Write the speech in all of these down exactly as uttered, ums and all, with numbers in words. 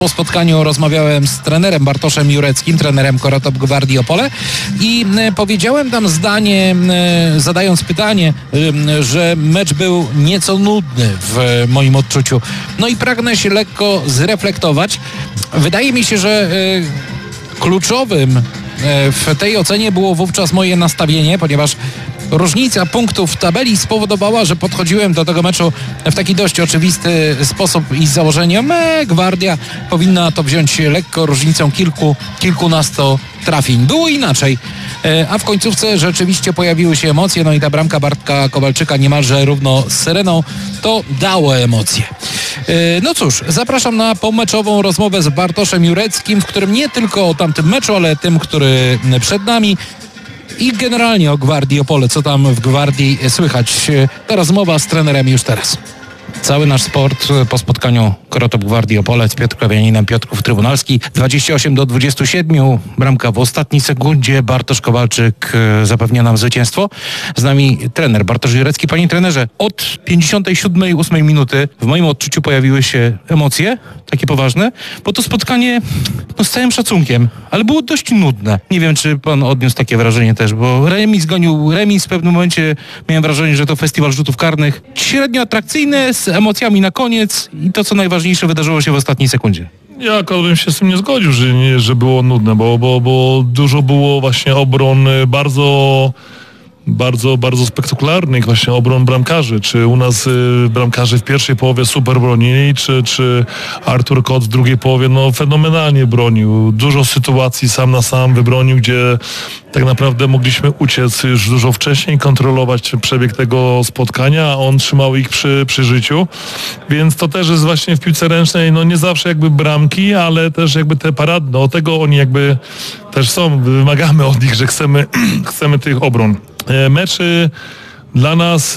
Po spotkaniu rozmawiałem z trenerem Bartoszem Jureckim, trenerem Korotop Gwardii Opole i powiedziałem tam zdanie, zadając pytanie, że mecz był nieco nudny w moim odczuciu. No i pragnę się lekko zreflektować. Wydaje mi się, że kluczowym w tej ocenie było wówczas moje nastawienie, ponieważ różnica punktów w tabeli spowodowała, że podchodziłem do tego meczu w taki dość oczywisty sposób i z założeniem e, Gwardia powinna to wziąć lekko różnicą kilku, kilkunastu trafień. Było inaczej, e, a w końcówce rzeczywiście pojawiły się emocje, no i ta bramka Bartka Kowalczyka niemalże równo z Syreną to dało emocje. E, no cóż, zapraszam na pomeczową rozmowę z Bartoszem Jureckim, w którym nie tylko o tamtym meczu, ale tym, który przed nami, i generalnie o Gwardii Opole, co tam w Gwardii słychać. Ta rozmowa z trenerem już teraz. Cały nasz sport po spotkaniu Korotop Gwardii Opole z Piotrkowianinem Piotrków Trybunalski. dwadzieścia osiem do dwudziestu siedmiu. Bramka w ostatniej sekundzie. Bartosz Kowalczyk zapewnia nam zwycięstwo. Z nami trener Bartosz Jurecki. Panie trenerze, od pięćdziesiątej siódmej ósmej minuty w moim odczuciu pojawiły się emocje, takie poważne, bo to spotkanie, no z całym szacunkiem, ale było dość nudne. Nie wiem, czy pan odniósł takie wrażenie też, bo remis gonił remis. W pewnym momencie miałem wrażenie, że to festiwal rzutów karnych. Średnio atrakcyjne, z emocjami na koniec i to, co najważniejsze, wydarzyło się w ostatniej sekundzie. Ja akurat bym się z tym nie zgodził, że, nie, że było nudne, bo, bo, bo dużo było właśnie obron bardzo... bardzo, bardzo spektakularnych właśnie obron bramkarzy. Czy u nas y, bramkarzy w pierwszej połowie super bronili, czy, czy Artur Kot w drugiej połowie no fenomenalnie bronił. Dużo sytuacji sam na sam wybronił, gdzie tak naprawdę mogliśmy uciec już dużo wcześniej, kontrolować przebieg tego spotkania, a on trzymał ich przy, przy życiu. Więc to też jest właśnie w piłce ręcznej, no nie zawsze jakby bramki, ale też jakby te paradne. O tego oni jakby też są, wymagamy od nich, że chcemy, chcemy tych obron. Meczy dla nas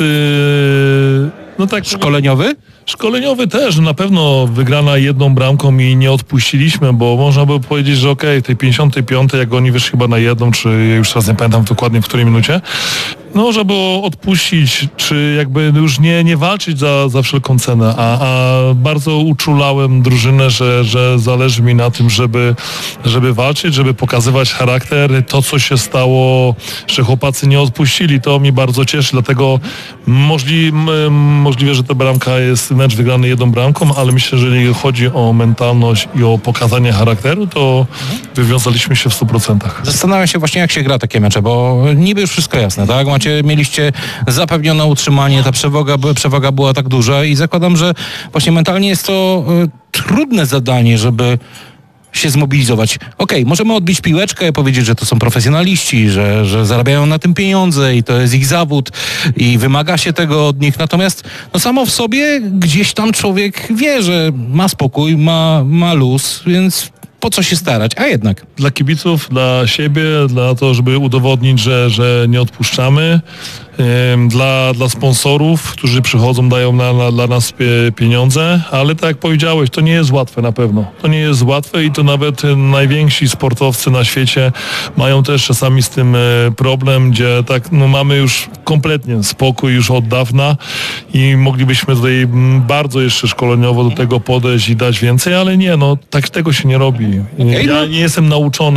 yy, no tak szkoleniowy? Szkoleniowy też, na pewno wygrana jedną bramką i nie odpuściliśmy, bo można by powiedzieć, że okej, okay, tej pięćdziesiątej piątej, jak oni wyszli chyba na jedną, czy ja już teraz nie pamiętam dokładnie w której minucie, no można było odpuścić, czy jakby już nie, nie walczyć za, za wszelką cenę, a, a bardzo uczulałem drużynę, że, że zależy mi na tym, żeby, żeby walczyć, żeby pokazywać charakter. To, co się stało, że chłopacy nie odpuścili, to mnie bardzo cieszy, dlatego możli, możliwe, że ta bramka jest mecz wygrany jedną bramką, ale myślę, że jeżeli chodzi o mentalność i o pokazanie charakteru, to wywiązaliśmy się w stu procentach. Zastanawiam się właśnie, jak się gra takie mecze, bo niby już wszystko jasne, tak? Macie, mieliście zapewnione utrzymanie, ta przewaga, przewaga była tak duża i zakładam, że właśnie mentalnie jest to y, trudne zadanie, żeby się zmobilizować. Okej, okay, możemy odbić piłeczkę, powiedzieć, że to są profesjonaliści, że, że zarabiają na tym pieniądze i to jest ich zawód i wymaga się tego od nich. Natomiast no samo w sobie gdzieś tam człowiek wie, że ma spokój, ma, ma luz, więc po co się starać? A jednak. Dla kibiców, dla siebie, dla to, żeby udowodnić, że, że nie odpuszczamy. Dla, dla sponsorów, którzy przychodzą, dają na, na, dla nas pie, pieniądze, ale tak jak powiedziałeś, to nie jest łatwe na pewno. To nie jest łatwe i to nawet najwięksi sportowcy na świecie mają też czasami z tym problem, gdzie tak no, mamy już kompletnie spokój już od dawna i moglibyśmy tutaj bardzo jeszcze szkoleniowo do tego podejść i dać więcej, ale nie, no tak tego się nie robi. Ja nie jestem nauczony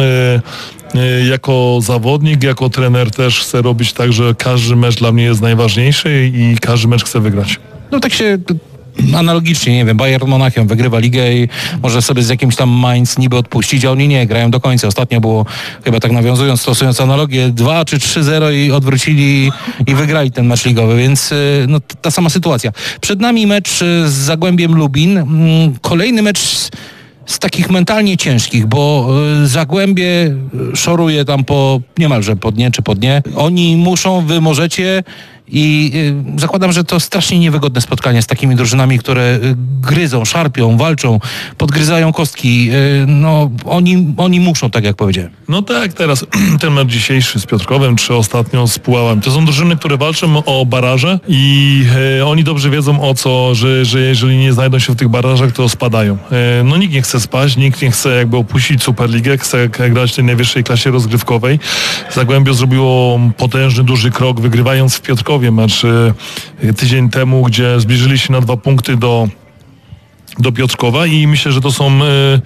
jako zawodnik, jako trener też chcę robić tak, że każdy mecz dla mnie jest najważniejszy i każdy mecz chcę wygrać. No tak się analogicznie, nie wiem, Bayern Monachium wygrywa ligę i może sobie z jakimś tam Mainz niby odpuścić, a oni nie, grają do końca. Ostatnio było, chyba tak nawiązując, stosując analogię, dwa czy trzy zero i odwrócili i wygrali ten mecz ligowy, więc no, ta sama sytuacja. Przed nami mecz z Zagłębiem Lubin. Kolejny mecz z, z takich mentalnie ciężkich, bo Zagłębie szoruje tam po niemalże po dnie czy po dnie. Oni muszą, wy możecie i y, zakładam, że to strasznie niewygodne spotkanie z takimi drużynami, które y, gryzą, szarpią, walczą, podgryzają kostki. Y, no oni, oni muszą, tak jak powiedziałem. No tak, teraz ten mecz dzisiejszy z Piotrkowem, czy ostatnio z Puławem. To są drużyny, które walczą o baraże i y, oni dobrze wiedzą o co, że, że jeżeli nie znajdą się w tych barażach, to spadają. Y, no nikt nie chce spaść, nikt nie chce jakby opuścić Superligę, chce grać w tej najwyższej klasie rozgrywkowej. Zagłębie zrobiło potężny, duży krok, wygrywając w Piotrkowie mecz tydzień temu, gdzie zbliżyli się na dwa punkty do do Piotrkowa i myślę, że to są